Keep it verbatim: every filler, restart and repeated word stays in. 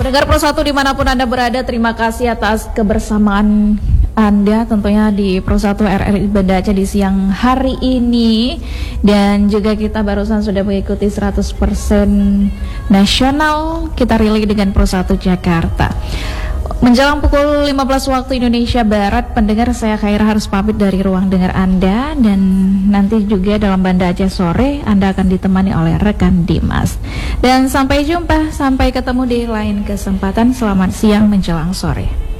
Pendengar Pro satu dimanapun Anda berada, terima kasih atas kebersamaan Anda tentunya di Pro satu R R I Banda Aceh di siang hari ini. Dan juga kita barusan sudah mengikuti seratus persen nasional, kita relay dengan Pro satu Jakarta. Menjelang pukul lima belas waktu Indonesia Barat, pendengar, saya Khaira harus pamit dari ruang dengar Anda. Dan nanti juga dalam Banda Aceh sore Anda akan ditemani oleh rekan Dimas. Dan sampai jumpa, sampai ketemu di lain kesempatan. Selamat siang menjelang sore.